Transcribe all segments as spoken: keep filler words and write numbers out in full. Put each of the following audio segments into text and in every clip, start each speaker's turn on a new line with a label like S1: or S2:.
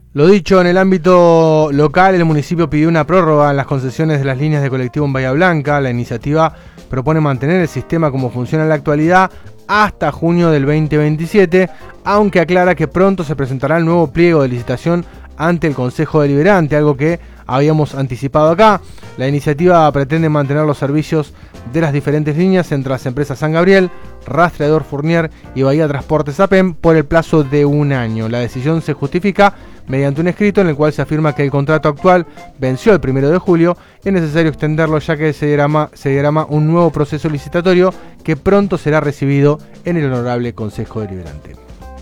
S1: Lo dicho, en el ámbito local, el municipio pidió una prórroga en las concesiones de las líneas de colectivo en Bahía Blanca. La iniciativa propone mantener el sistema como funciona en la actualidad hasta junio del veinte veintisiete, aunque aclara que pronto se presentará el nuevo pliego de licitación ante el Consejo Deliberante, algo que habíamos anticipado acá. La iniciativa pretende mantener los servicios de las diferentes líneas entre las empresas San Gabriel, Rastreador Fournier y Bahía Transportes A P E M por el plazo de un año. La decisión se justifica mediante un escrito en el cual se afirma que el contrato actual venció el primero de julio y es necesario extenderlo, ya que se diagrama, se diagrama un nuevo proceso licitatorio que pronto será recibido en el Honorable Consejo Deliberante.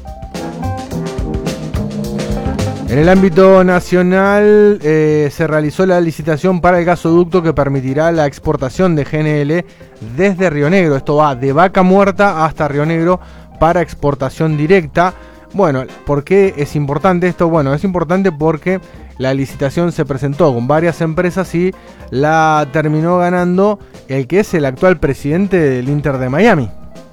S1: En el ámbito nacional eh, se realizó la licitación para el gasoducto que permitirá la exportación de G N L desde Río Negro. Esto va de Vaca Muerta hasta Río Negro para exportación directa. Bueno, ¿por qué es importante esto? Bueno, es importante porque la licitación se presentó con varias empresas y la terminó ganando el que es el actual presidente del Inter de Miami.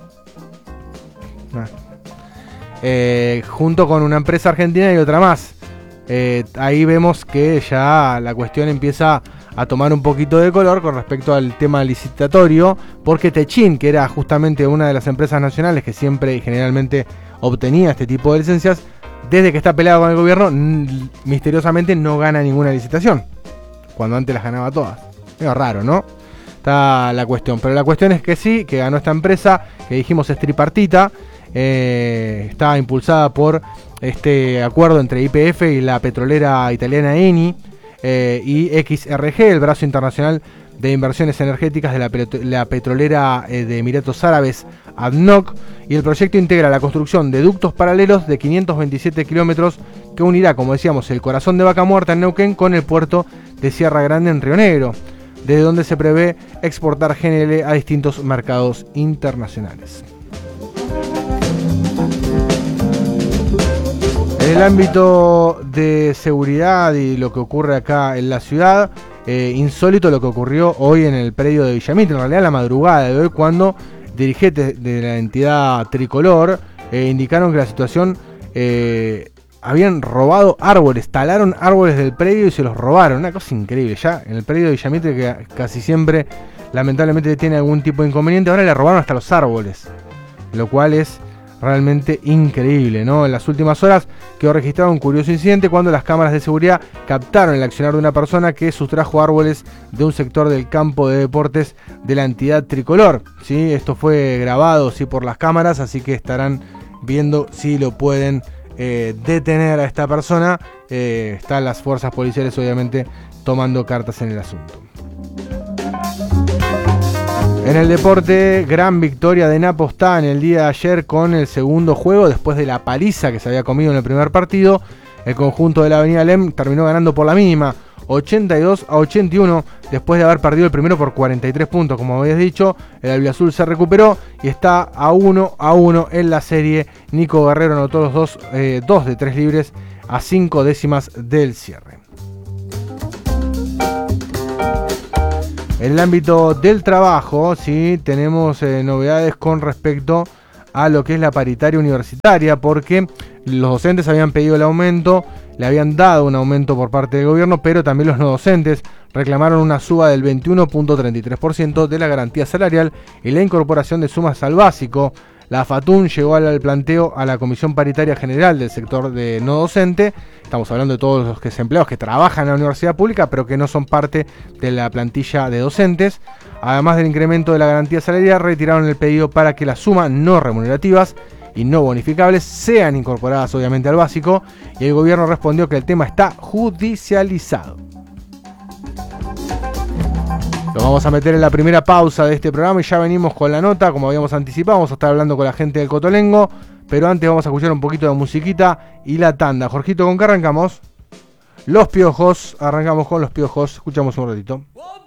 S1: Ah. Eh, junto con una empresa argentina y otra más. Eh, ahí vemos que ya la cuestión empieza a tomar un poquito de color con respecto al tema licitatorio, porque Techin, que era justamente una de las empresas nacionales que siempre y generalmente obtenía este tipo de licencias, desde que está peleado con el gobierno, n- misteriosamente no gana ninguna licitación, cuando antes las ganaba todas. Es raro, ¿no? Está la cuestión, pero la cuestión es que sí, que ganó esta empresa, que dijimos es tripartita, eh, está impulsada por este acuerdo entre Y P F y la petrolera italiana Eni eh, y X R G, el brazo internacional de inversiones energéticas de la, pet- la petrolera eh, de Emiratos Árabes A D N O C, y el proyecto integra la construcción de ductos paralelos de quinientos veintisiete kilómetros que unirá, como decíamos, el corazón de Vaca Muerta en Neuquén con el puerto de Sierra Grande en Río Negro, desde donde se prevé exportar G N L a distintos mercados internacionales. En el ámbito de seguridad y lo que ocurre acá en la ciudad, eh, insólito lo que ocurrió hoy en el predio de Villamite, en realidad la madrugada de hoy, cuando dirigentes de la entidad tricolor eh, indicaron que la situación eh, habían robado árboles, talaron árboles del predio y se los robaron, una cosa increíble. Ya en el predio de Villamite, que casi siempre lamentablemente tiene algún tipo de inconveniente, ahora le robaron hasta los árboles, lo cual es realmente increíble, ¿no? En las últimas horas quedó registrado un curioso incidente cuando las cámaras de seguridad captaron el accionar de una persona que sustrajo árboles de un sector del campo de deportes de la entidad tricolor, ¿sí? Esto fue grabado, sí, por las cámaras, así que estarán viendo si lo pueden eh, detener a esta persona. Eh, están las fuerzas policiales obviamente tomando cartas en el asunto. En el deporte, gran victoria de Napostá en el día de ayer con el segundo juego, después de la paliza que se había comido en el primer partido. El conjunto de la Avenida Lem terminó ganando por la mínima, ochenta y dos a ochenta y uno, después de haber perdido el primero por cuarenta y tres puntos. Como habías dicho, el albiazul se recuperó y está a uno a uno en la serie. Nico Guerrero anotó los dos, eh, dos de tres libres a cinco décimas del cierre. En el ámbito del trabajo, sí, tenemos eh, novedades con respecto a lo que es la paritaria universitaria, porque los docentes habían pedido el aumento, le habían dado un aumento por parte del gobierno, pero también los no docentes reclamaron una suba del veintiuno punto treinta y tres por ciento de la garantía salarial y la incorporación de sumas al básico. La FATUN llegó al planteo a la Comisión Paritaria General del sector de no docente. Estamos hablando de todos los desempleados que trabajan en la universidad pública, pero que no son parte de la plantilla de docentes. Además del incremento de la garantía salarial, retiraron el pedido para que las sumas no remunerativas y no bonificables sean incorporadas obviamente al básico, y el gobierno respondió que el tema está judicializado. Lo vamos a meter en la primera pausa de este programa y ya venimos con la nota, como habíamos anticipado. Vamos a estar hablando con la gente del Cotolengo, pero antes vamos a escuchar un poquito de musiquita y la tanda. Jorgito, ¿con qué arrancamos? Los Piojos, arrancamos con Los Piojos, escuchamos un ratito.